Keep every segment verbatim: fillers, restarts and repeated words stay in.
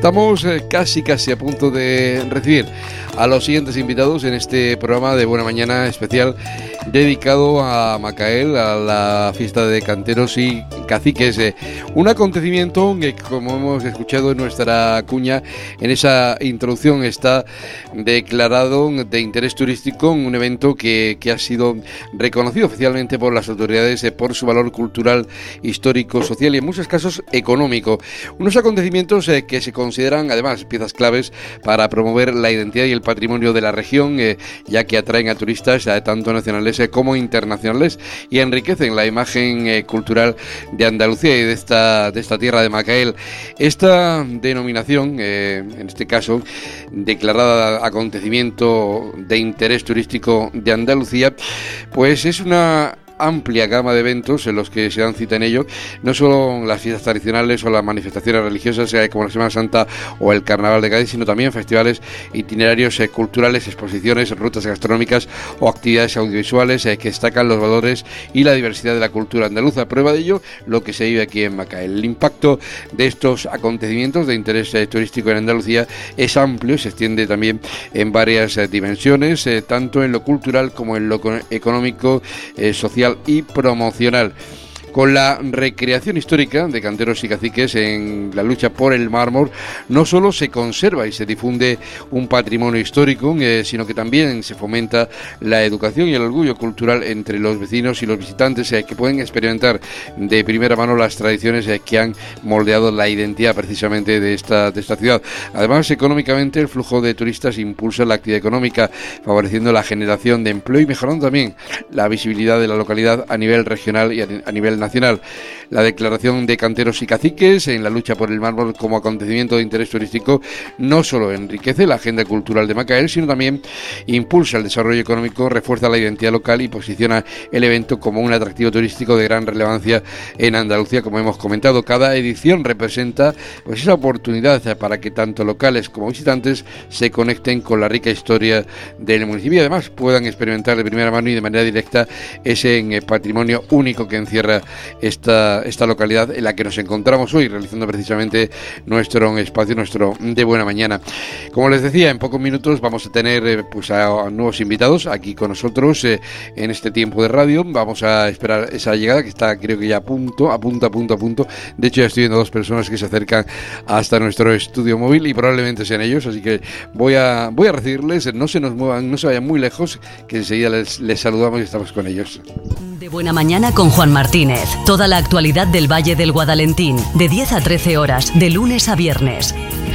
Estamos eh, casi casi a punto de recibir a los siguientes invitados en este programa de Buena Mañana especial dedicado a Macael, a la fiesta de canteros y caciques. Eh, un acontecimiento que, como hemos escuchado en nuestra cuña, en esa introducción está declarado de interés turístico, un evento que, que ha sido reconocido oficialmente por las autoridades eh, por su valor cultural, histórico, social y en muchos casos económico. Unos acontecimientos eh, que se consideran además piezas claves para promover la identidad y el patrimonio de la región, eh, ya que atraen a turistas eh, tanto nacionales eh, como internacionales y enriquecen la imagen eh, cultural de Andalucía y de esta, de esta tierra de Macael. Esta denominación, eh, en este caso, declarada acontecimiento de interés turístico de Andalucía, pues es una amplia gama de eventos en los que se dan cita en ello, no solo las fiestas tradicionales o las manifestaciones religiosas eh, como la Semana Santa o el Carnaval de Cádiz, sino también festivales, itinerarios eh, culturales, exposiciones, rutas gastronómicas o actividades audiovisuales eh, que destacan los valores y la diversidad de la cultura andaluza. Prueba de ello lo que se vive aquí en Macael. El impacto de estos acontecimientos de interés eh, turístico en Andalucía es amplio y se extiende también en varias eh, dimensiones, eh, tanto en lo cultural como en lo económico, eh, social y promocional. Con la recreación histórica de canteros y caciques en la lucha por el mármol, no solo se conserva y se difunde un patrimonio histórico, eh, sino que también se fomenta la educación y el orgullo cultural entre los vecinos y los visitantes eh, que pueden experimentar de primera mano las tradiciones eh, que han moldeado la identidad precisamente de esta, de esta ciudad. Además, económicamente, el flujo de turistas impulsa la actividad económica, favoreciendo la generación de empleo y mejorando también la visibilidad de la localidad a nivel regional y a, a nivel nacional. La declaración de canteros y caciques en la lucha por el mármol como acontecimiento de interés turístico no solo enriquece la agenda cultural de Macael, sino también impulsa el desarrollo económico, refuerza la identidad local y posiciona el evento como un atractivo turístico de gran relevancia en Andalucía, como hemos comentado. Cada edición representa pues esa oportunidad para que tanto locales como visitantes se conecten con la rica historia del municipio y además puedan experimentar de primera mano y de manera directa ese eh, patrimonio único que encierra esta, esta localidad en la que nos encontramos hoy, realizando precisamente nuestro espacio, nuestro de Buena Mañana. Como les decía, en pocos minutos vamos a tener eh, pues a, a nuevos invitados aquí con nosotros eh, en este tiempo de radio. Vamos a esperar esa llegada que está, creo que ya a punto, a punto, a punto, a punto. De hecho, ya estoy viendo dos personas que se acercan hasta nuestro estudio móvil y probablemente sean ellos, así que voy a, voy a recibirles. No se nos muevan, no se vayan muy lejos, que enseguida les, les saludamos y estamos con ellos. De Buena Mañana con Juan Martínez. Toda la actualidad del Valle del Guadalentín, de diez a trece horas, de lunes a viernes.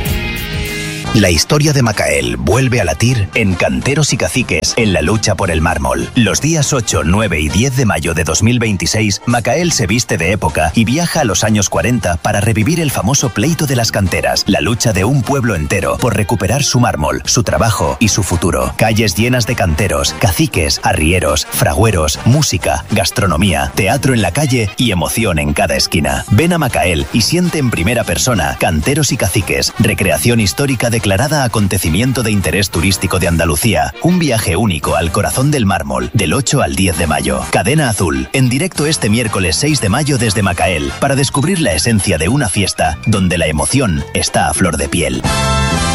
La historia de Macael vuelve a latir en Canteros y Caciques en la lucha por el mármol. Los días ocho, nueve y diez de mayo de dos mil veintiséis, Macael se viste de época y viaja a los años cuarenta para revivir el famoso pleito de las canteras, la lucha de un pueblo entero por recuperar su mármol, su trabajo y su futuro. Calles llenas de canteros, caciques, arrieros, fragüeros, música, gastronomía, teatro en la calle y emoción en cada esquina. Ven a Macael y siente en primera persona Canteros y Caciques, recreación histórica de declarada acontecimiento de interés turístico de Andalucía. Un viaje único al corazón del mármol, del ocho al diez de mayo. Cadena Azul, en directo este miércoles seis de mayo desde Macael, para descubrir la esencia de una fiesta donde la emoción está a flor de piel.